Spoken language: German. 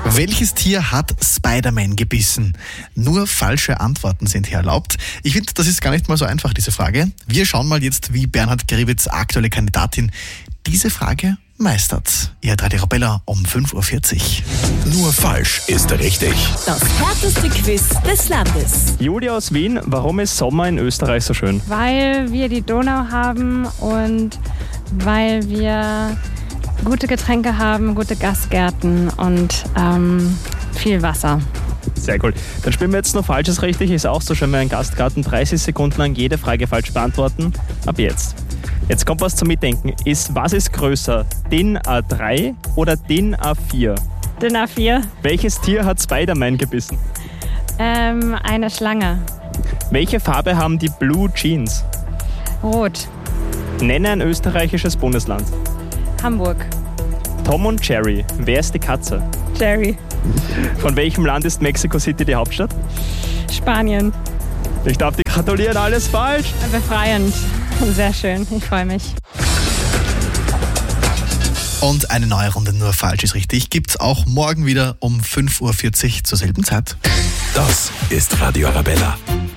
Welches Tier hat Spider-Man gebissen? Nur falsche Antworten sind hier erlaubt. Ich finde, das ist gar nicht mal so einfach, diese Frage. Wir schauen mal jetzt, wie Bernhard Grewitz, aktuelle Kandidatin, diese Frage meistert. Ihr hört Radio Arabella um 5.40 Uhr. Nur falsch ist richtig. Das härteste Quiz des Landes. Julia aus Wien, warum ist Sommer in Österreich so schön? Weil wir die Donau haben und weil wir gute Getränke haben, gute Gastgärten und viel Wasser. Sehr cool. Dann spielen wir jetzt noch Falsches richtig. Ist auch so schön, wenn ein Gastgarten 30 Sekunden lang jede Frage falsch beantworten. Ab jetzt. Jetzt kommt was zum Mitdenken. Was ist größer? DIN A3 oder DIN A4? DIN A4. Welches Tier hat Spider-Man gebissen? Eine Schlange. Welche Farbe haben die Blue Jeans? Rot. Nenne ein österreichisches Bundesland. Hamburg. Tom und Jerry. Wer ist die Katze? Jerry. Von welchem Land ist Mexico City die Hauptstadt? Spanien. Ich darf dir gratulieren, alles falsch. Befreiend. Sehr schön, ich freue mich. Und eine neue Runde Nur falsch ist richtig gibt's auch morgen wieder um 5.40 Uhr zur selben Zeit. Das ist Radio Arabella.